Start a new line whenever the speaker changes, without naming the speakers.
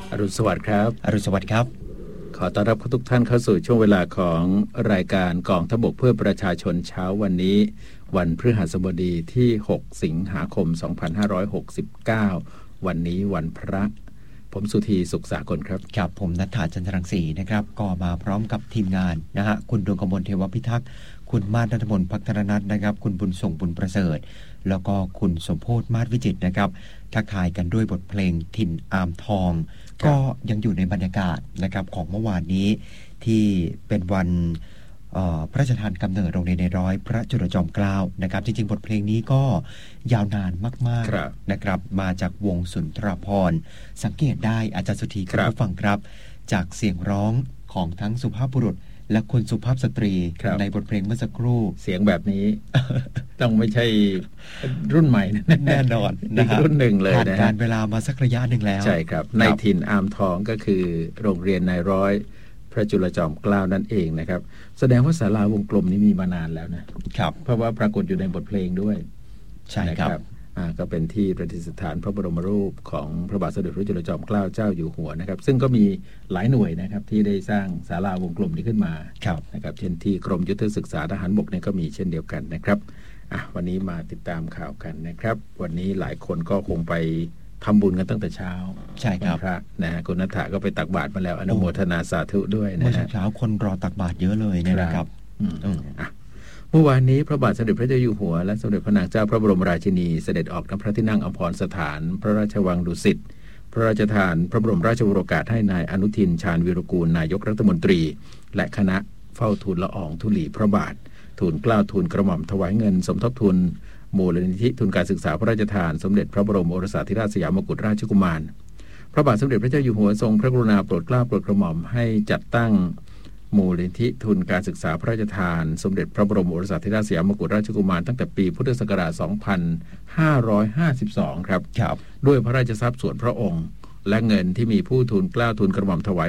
อรุณสวัสดิ์ครับ
อรุณสวัสดิ์ครับ
ขอต้อนรับทุกท่านเข้าสู่ช่วงเวลาของรายการกองทัพบกเพื่อประชาชนเช้าวันนี้วันพฤหัสบดีที่6สิงหาคม2569วันนี้วันพระผมสุธีสุขสากลครับ
ครับผมณัฐฐา จันทรังสีนะครับก็มาพร้อมกับทีมงานนะฮะคุณดวงกมลเทวพิทักษ์คุณมาศ ณัฐมนต์ ภักทรนัสนะครับคุณบุญส่งบุญประเสริฐแล้วก็คุณสมโพธิ์มาศวิจิตรนะครับทักทายกันด้วยบทเพลงถิ่นอามทองก็ยังอยู่ในบรรยากาศนะครับของเมื่อวานนี้ที่เป็นวันพระราชทานกำเนิดโรงเรียนในร้อยพระจุลจอมเกล้านะครับจริงๆบทเพลงนี้ก็ยาวนานมากๆนะครับมาจากวงสุนทรภรณ์สังเกตได้อาจารย์สุธีคุณผู้ฟังครับจากเสียงร้องของทั้งสุภาพบุรุษและคุณสุภาพสตรีในบทเพลงเมื่อสักครู่
เสียงแบบนี้ ต้องไม่ใช่รุ่นใหม่
แน่นอนนะฮะ
รุ่นหนึ่งเลยนะผ่าน
การเวลามาสักระยะหนึ่งแล้ว
ใช่ครับในถิ่นอามทองก็คือโรงเรียนนายร้อยพระจุลจอมเกล้านั่นเองนะครับแสดงว่าศาลาวงกลมนี้มีมานานแล้วนะครับเพราะว่าปรากฏอยู่ในบทเพลงด้วย
ใช่ครับ
ก็เป็นที่ประดิษฐานพระบรมรูปของพระบาทสมเด็จพระจุลจอมเกล้าเจ้าอยู่หัวนะครับซึ่งก็มีหลายหน่วยนะครับที่ได้สร้างศาลาวงกลมนี้ขึ้นมานะครับเช่นที่กรมยุทธศึกษาทหารบกเนี่ยก็มีเช่นเดียวกันนะครับวันนี้มาติดตามข่าวกันนะครับวันนี้หลายคนก็คงไปทำบุญกันตั้งแต่เช้า
ใช่ครับ
พระนะคุณณัฐฐาก็ไปตักบาตรมาแล้วอนุโมทนาสาธุด้วยนะ
เมื่อเช้าคนรอตักบาตรเยอะเลยนะครับ
เมื่อวานนี้พระบาทสมเด็จพระเจ้าอยู่หัวและสมเด็จพระนางเจ้าพระบรมราชินีเสด็จออกณพระที่นั่งอัมพรสถานพระราชวังดุสิตพระราชทานพระบรมราชโองการให้นายอนุทินชาญวีรกูลนายกรัฐมนตรีและคณะเฝ้าทูลละอองธุลีพระบาททูลเกล้าทูลกระหม่อมถวายเงินสมทบทุนมูลนิธิทุนการศึกษาพระราชทานสมเด็จพระบรมโอรสาธิราชสยามกุฎราชกุมารพระบาทสมเด็จพระเจ้าอยู่หัวทรงพระกรุณาโปรดเกล้าโปรดกระหม่อมให้จัดตั้งมูลนิธิทุนการศึกษาพระราชทานสมเด็จพระบรมโอรสาธิราชสยามกุฎราชกุมารตั้งแต่ปีพุทธศักราช 2552 ครับด้วยพระราชทรัพย์ส่วนพระองค์และเงินที่มีผู้ทูลเกล้าทูลกระหม่อมถวาย